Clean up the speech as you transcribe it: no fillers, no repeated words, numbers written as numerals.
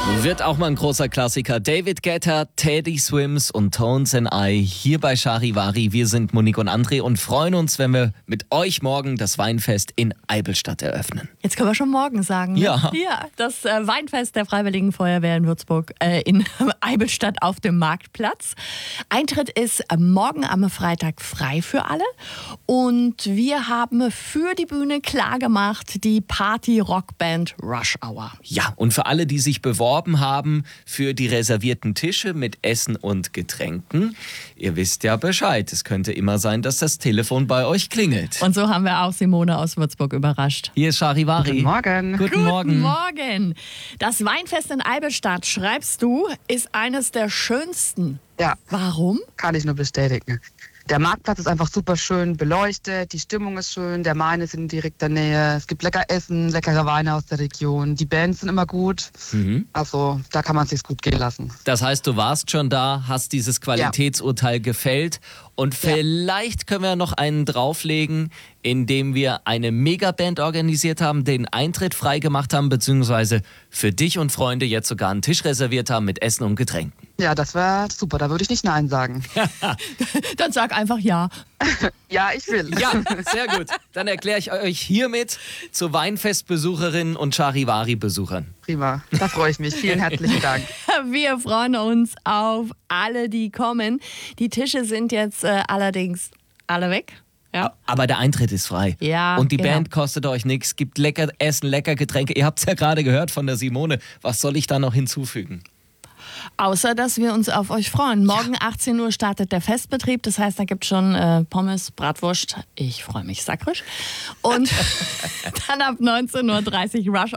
Wird auch mal ein großer Klassiker. David Guetta, Teddy Swims und Tones and I hier bei Charivari. Wir sind Monique und André und freuen uns, wenn wir mit euch morgen das Weinfest in Eibelstadt eröffnen. Jetzt können wir schon morgen sagen. Ne? Ja. Ja, das Weinfest der Freiwilligen Feuerwehr in Würzburg in Eibelstadt auf dem Marktplatz. Eintritt ist morgen am Freitag frei für alle. Und wir haben für die Bühne klargemacht die Party-Rockband Rush Hour. Ja, und für alle, die sich beworben haben für die reservierten Tische mit Essen und Getränken, ihr wisst ja Bescheid. Es könnte immer sein, dass das Telefon bei euch klingelt. Und so haben wir auch Simone aus Würzburg überrascht. Hier ist Charivari. Guten Morgen. Guten Morgen. Morgen. Das Weinfest in Eibelstadt, schreibst du, ist eines der schönsten. Ja, Warum? kann ich nur bestätigen. Der Marktplatz ist einfach super schön beleuchtet, die Stimmung ist schön, der Main ist in direkter Nähe, es gibt lecker Essen, leckere Weine aus der Region, die Bands sind immer gut, also da kann man es sich gut gehen lassen. Das heißt, du warst schon da, hast dieses Qualitätsurteil gefällt und vielleicht können wir noch einen drauflegen, indem wir eine Megaband organisiert haben, den Eintritt frei gemacht haben, beziehungsweise für dich und Freunde jetzt sogar einen Tisch reserviert haben mit Essen und Getränken. Ja, das wäre super, da würde ich nicht Nein sagen. Dann sag einfach ja. Ja, ich will. Ja, sehr gut. Dann erkläre ich euch hiermit zu Weinfestbesucherinnen und Charivari-Besuchern. Prima, da freue ich mich. Vielen herzlichen Dank. Wir freuen uns auf alle, die kommen. Die Tische sind jetzt allerdings alle weg. Ja. Aber der Eintritt ist frei. Ja, und die genau. Band kostet euch nichts, gibt lecker Essen, lecker Getränke. Ihr habt es ja gerade gehört von der Simone. Was soll ich da noch hinzufügen? Außer, dass wir uns auf euch freuen. Morgen 18 Uhr startet der Festbetrieb. Das heißt, da gibt es schon Pommes, Bratwurst. Ich freue mich sakrisch. Und dann ab 19:30 Uhr Rush